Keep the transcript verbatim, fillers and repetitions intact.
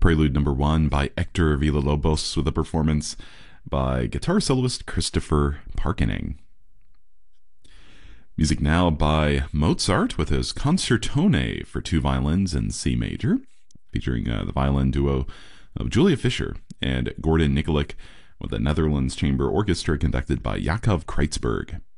Prelude Number One by Hector Villalobos with a performance by guitar soloist Christopher Parkening. Music now by Mozart with his Concertone for two violins in C major, featuring uh, the violin duo of Julia Fischer and Gordon Nikolic with the Netherlands Chamber Orchestra conducted by Yakov Kreitzberg.